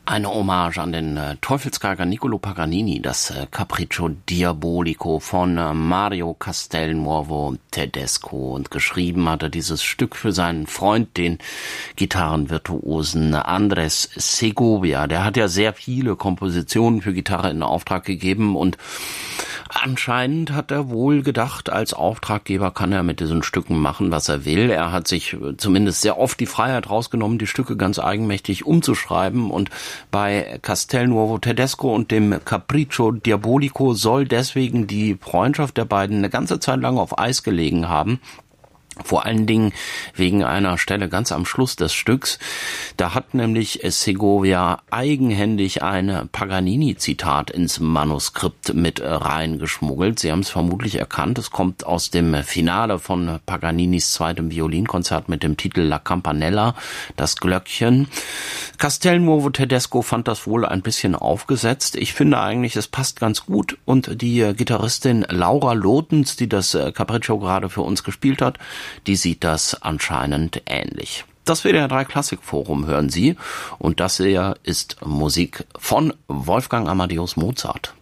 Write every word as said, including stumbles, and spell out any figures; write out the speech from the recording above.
Eine Hommage an den äh, Teufelsgeiger Niccolo Paganini, das äh, Capriccio Diabolico von äh, Mario Castelnuovo Tedesco. Und geschrieben hat er dieses Stück für seinen Freund, den Gitarrenvirtuosen Andres Segovia. Der hat ja sehr viele Kompositionen für Gitarre in Auftrag gegeben und anscheinend hat er wohl gedacht, als Auftraggeber kann er mit diesen Stücken machen, was er will. Er hat sich zumindest sehr oft die Freiheit rausgenommen, die Stücke ganz eigenmächtig umzuschreiben, und bei Castelnuovo Tedesco und dem Capriccio Diabolico soll deswegen die Freundschaft der beiden eine ganze Zeit lang auf Eis gelegen haben. Vor allen Dingen wegen einer Stelle ganz am Schluss des Stücks. Da hat nämlich Segovia eigenhändig ein Paganini-Zitat ins Manuskript mit reingeschmuggelt. Sie haben es vermutlich erkannt. Es kommt aus dem Finale von Paganinis zweitem Violinkonzert mit dem Titel La Campanella, das Glöckchen. Castelnuovo Tedesco fand das wohl ein bisschen aufgesetzt. Ich finde eigentlich, es passt ganz gut. Und die Gitarristin Laura Lotens, die das Capriccio gerade für uns gespielt hat, die sieht das anscheinend ähnlich. Das W D R drei Klassikforum hören Sie, und das hier ist Musik von Wolfgang Amadeus Mozart.